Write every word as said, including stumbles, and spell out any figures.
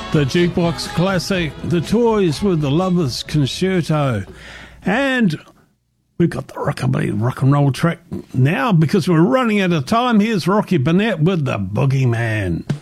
The Jukebox Classic, The Toys with the Lovers Concerto. And we've got the rockabilly rock and roll track now because we're running out of time. Here's Rocky Burnett with the Boogeyman.